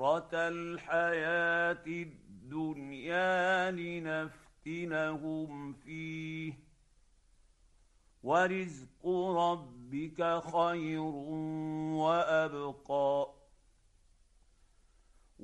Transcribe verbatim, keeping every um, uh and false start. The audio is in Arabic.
زهرة الحياة الدنيا لنفتنهم فيه ورزق ربك خير وأبقى